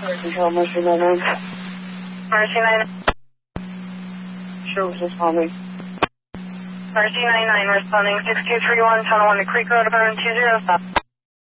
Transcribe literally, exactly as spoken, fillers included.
Control, Mercy nine nine. Mercy nine. Sure, just call me. Mercy nine nine responding six two three one, Tunnel one to Creek Road, Apartment two zero, stop.